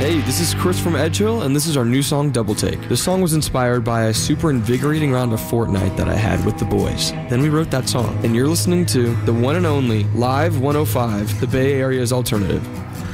Hey, this is Chris from Edgehill, and this is our new song, Double Take. The song was inspired by a super invigorating round of Fortnite that I had with the boys. Then we wrote that song, and you're listening to the one and only Live 105, the Bay Area's alternative.